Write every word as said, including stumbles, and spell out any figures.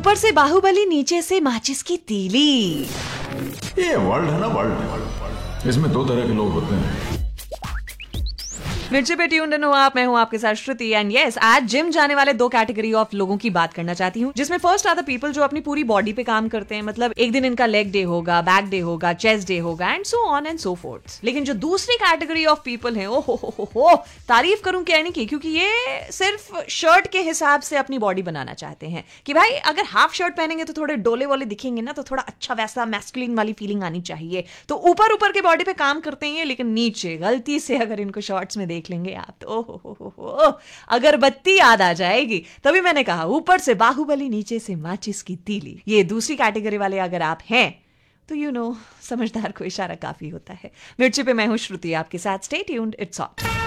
ऊपर से बाहुबली, नीचे से माचिस की तीली। ये वर्ल्ड है ना, वर्ल्ड, इसमें दो तरह के लोग होते हैं। मिर्ची पे ट्यून्ड इन हो आप, मैं हूं आपके साथ श्रुति। एंड यस, आज जिम जाने वाले दो कैटेगरी ऑफ लोगों की बात करना चाहती हूँ, जिसमें फर्स्ट आर द पीपल जो अपनी पूरी बॉडी पे काम करते हैं। मतलब एक दिन इनका लेग डे होगा, बैक डे होगा, चेस्ट डे होगा and so on and so fourth. लेकिन जो दूसरी कैटेगरी ऑफ पीपल है, ओ हो हो हो हो तारीफ करूं कहने की, क्योंकि ये सिर्फ शर्ट के हिसाब से अपनी बॉडी बनाना चाहते हैं कि भाई अगर हाफ शर्ट पहनेंगे तो थोड़े डोले वाले दिखेंगे ना, तो थोड़ा अच्छा वैसा मैस्कुलिन वाली फीलिंग आनी चाहिए। तो ऊपर ऊपर के बॉडी पे काम करते हैं, लेकिन नीचे गलती से अगर इनको शॉर्ट्स में देख लेंगे आप तो ओ हो हो हो अगरबत्ती याद आ जाएगी। तभी मैंने कहा ऊपर से बाहुबली, नीचे से माचिस की तीली। ये दूसरी कैटेगरी वाले अगर आप हैं तो यू नो समझदार को इशारा काफी होता है। मिर्ची पे मैं हूं श्रुति आपके साथ। Stay tuned, it's hot.